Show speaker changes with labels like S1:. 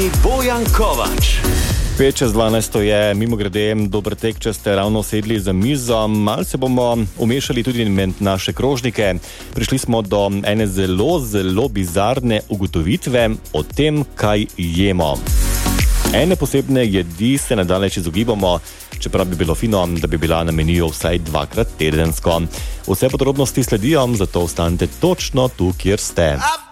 S1: Bojan Kovač.
S2: 5:12 je, mimogrede, dober tek, če ste ravno sedli za mizo. Mal se bomo umešali tudi med naše krožnike. Prišli smo do ene zelo bizarne ugotovitve o tem, kaj jemo. Ene posebne jedi se nadaleč izogibamo, čeprav bi bilo fino, da bi bila na meniju vsaj 2-krat tedensko. Vse podrobnosti sledijo, zato ostanite točno tu, kjer ste.